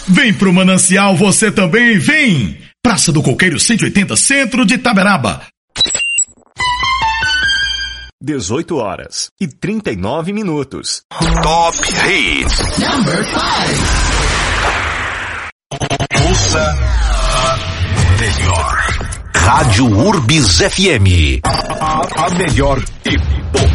Vem pro Manancial você também, vem! Praça do Coqueiro 180, centro de Itaberaba. 18h39. Top Hits. Number 5. Ouça a melhor. Rádio Urbis FM. A melhor e